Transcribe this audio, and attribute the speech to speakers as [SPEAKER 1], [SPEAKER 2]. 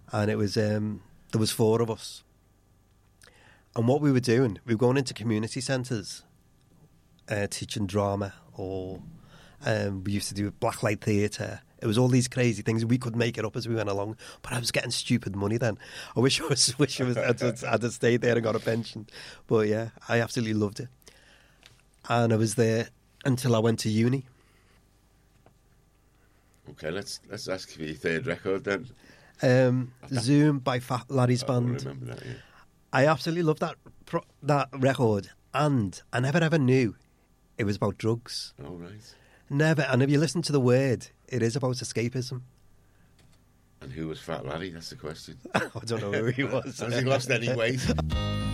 [SPEAKER 1] and it was there was four of us, and what we were doing, we were going into community centres, teaching drama, or we used to do blacklight theatre. It was all these crazy things. We could make it up as we went along, but I was getting stupid money then. I wish I'd have stayed there and got a pension. But yeah, I absolutely loved it. And I was there until I went to uni.
[SPEAKER 2] Okay, let's ask for your third record then.
[SPEAKER 1] Zoom by Fat Larry's Band.
[SPEAKER 2] I remember that, yeah.
[SPEAKER 1] I absolutely loved that record, and I never ever knew it was about drugs.
[SPEAKER 2] Oh, right.
[SPEAKER 1] Never. And if you listen to the word, it is about escapism.
[SPEAKER 2] And who was Fat Larry? That's the question.
[SPEAKER 1] I don't know who he was.
[SPEAKER 2] Has he lost any weight?